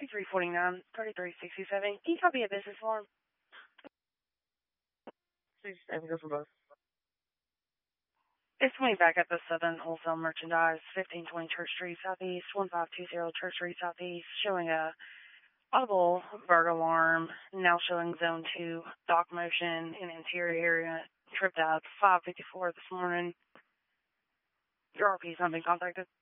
3349, 3367. Can you copy a business form? 67, go for both. It's me back at the Southern Wholesale Merchandise, 1520 Church Street Southeast, 1520 Church Street Southeast, showing a audible burglar alarm, now showing zone 2, dock motion in interior area, tripped out 5:54 this morning. Your RP's not been contacted.